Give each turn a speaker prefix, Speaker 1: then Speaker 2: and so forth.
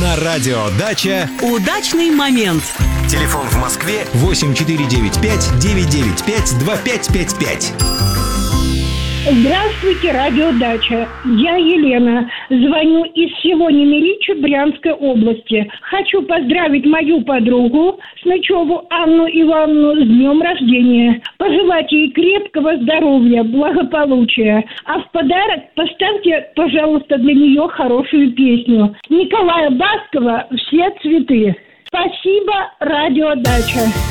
Speaker 1: На радио «Дача»
Speaker 2: удачный момент.
Speaker 1: Телефон в Москве 8495-995-2555.
Speaker 3: Здравствуйте, радио «Дача». Я Елена. Звоню из села Немиричи Брянской области. Хочу поздравить мою подругу Смычеву Анну Ивановну с днем рождения. Пожелать ей крепкого здоровья, благополучия. А в подарок поставьте, пожалуйста, для нее хорошую песню. Николая Баскова «Все цветы». Спасибо, радио «Дача».